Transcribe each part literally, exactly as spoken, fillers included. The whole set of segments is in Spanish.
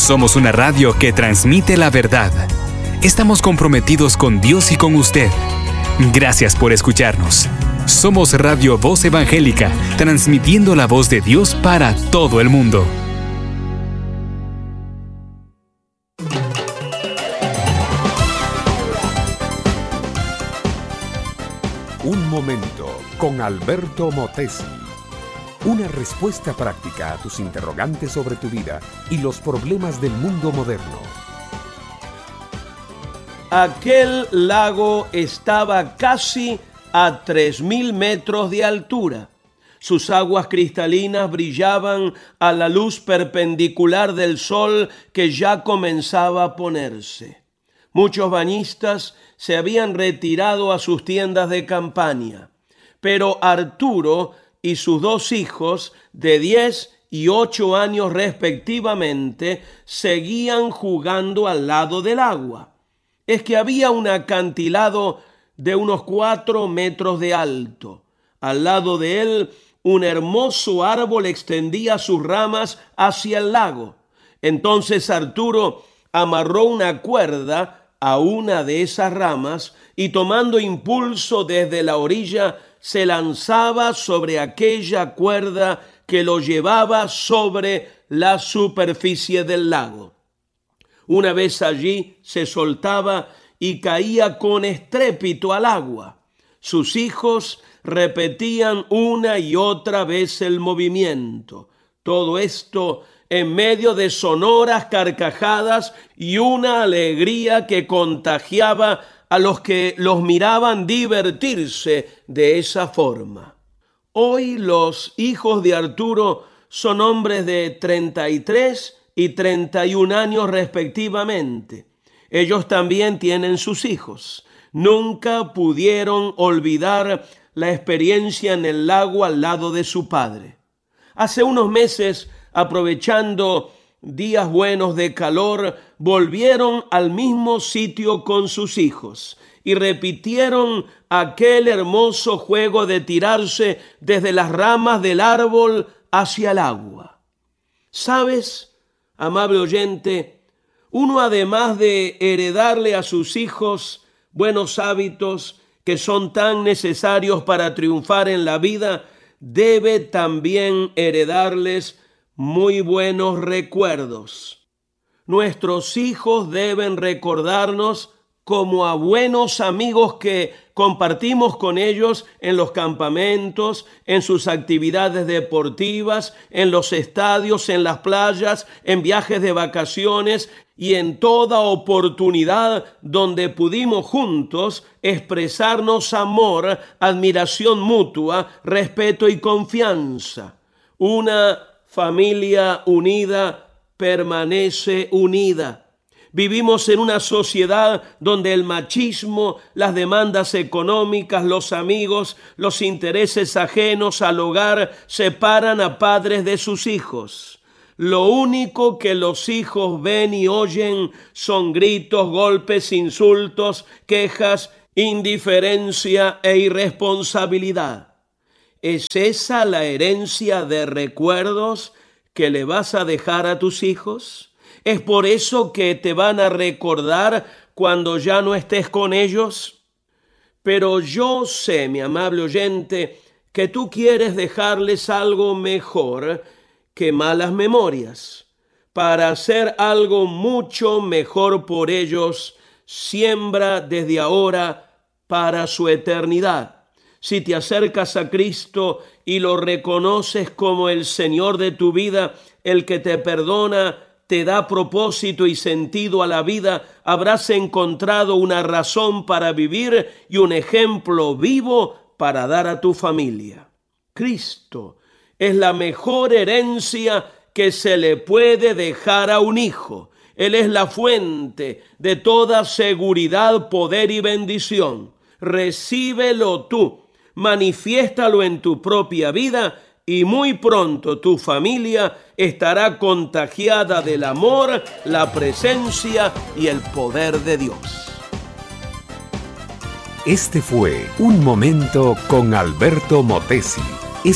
Somos una radio que transmite la verdad. Estamos comprometidos con Dios y con usted. Gracias por escucharnos. Somos Radio Voz Evangélica, transmitiendo la voz de Dios para todo el mundo. Un momento con Alberto Motesi. Una respuesta práctica a tus interrogantes sobre tu vida y los problemas del mundo moderno. Aquel lago estaba casi a tres mil metros de altura. Sus aguas cristalinas brillaban a la luz perpendicular del sol que ya comenzaba a ponerse. Muchos bañistas se habían retirado a sus tiendas de campaña, pero Arturo y sus dos hijos de diez y ocho años respectivamente seguían jugando al lado del agua. Es que había un acantilado de unos cuatro metros de alto. Al lado de él, un hermoso árbol extendía sus ramas hacia el lago. Entonces Arturo amarró una cuerda a una de esas ramas y, tomando impulso desde la orilla, se lanzaba sobre aquella cuerda que lo llevaba sobre la superficie del lago. Una vez allí se soltaba y caía con estrépito al agua. Sus hijos repetían una y otra vez el movimiento. Todo esto en medio de sonoras carcajadas y una alegría que contagiaba a los que los miraban divertirse de esa forma. Hoy los hijos de Arturo son hombres de treinta y tres y treinta y un años respectivamente. Ellos también tienen sus hijos. Nunca pudieron olvidar la experiencia en el lago al lado de su padre. Hace unos meses, aprovechando días buenos de calor, volvieron al mismo sitio con sus hijos y repitieron aquel hermoso juego de tirarse desde las ramas del árbol hacia el agua. ¿Sabes, amable oyente? Uno, además de heredarle a sus hijos buenos hábitos que son tan necesarios para triunfar en la vida, debe también heredarles muy buenos recuerdos. Nuestros hijos deben recordarnos como a buenos amigos que compartimos con ellos en los campamentos, en sus actividades deportivas, en los estadios, en las playas, en viajes de vacaciones y en toda oportunidad donde pudimos juntos expresarnos amor, admiración mutua, respeto y confianza. Una familia unida permanece unida. Vivimos en una sociedad donde el machismo, las demandas económicas, los amigos, los intereses ajenos al hogar separan a padres de sus hijos. Lo único que los hijos ven y oyen son gritos, golpes, insultos, quejas, indiferencia e irresponsabilidad. ¿Es esa la herencia de recuerdos que le vas a dejar a tus hijos? ¿Es por eso que te van a recordar cuando ya no estés con ellos? Pero yo sé, mi amable oyente, que tú quieres dejarles algo mejor que malas memorias. Para hacer algo mucho mejor por ellos, siembra desde ahora para su eternidad. Si te acercas a Cristo y lo reconoces como el Señor de tu vida, el que te perdona, te da propósito y sentido a la vida, habrás encontrado una razón para vivir y un ejemplo vivo para dar a tu familia. Cristo es la mejor herencia que se le puede dejar a un hijo. Él es la fuente de toda seguridad, poder y bendición. Recíbelo tú, manifiéstalo en tu propia vida y muy pronto tu familia estará contagiada del amor, la presencia y el poder de Dios. Este fue Un Momento con Alberto Motesi.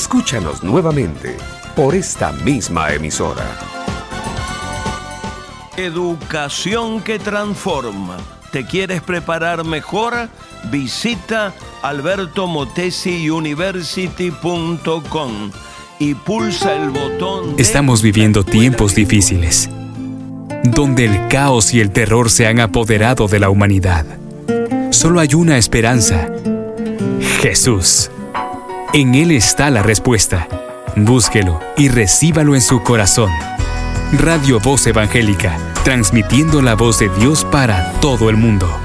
Escúchanos nuevamente por esta misma emisora. Educación que transforma. ¿Te quieres preparar mejor? Visita alberto motesi university punto com y pulsa el botón de... Estamos viviendo tiempos difíciles, donde el caos y el terror se han apoderado de la humanidad. Solo hay una esperanza: Jesús. En Él está la respuesta. Búsquelo y recíbalo en su corazón. Radio Voz Evangélica, transmitiendo la voz de Dios para todo el mundo.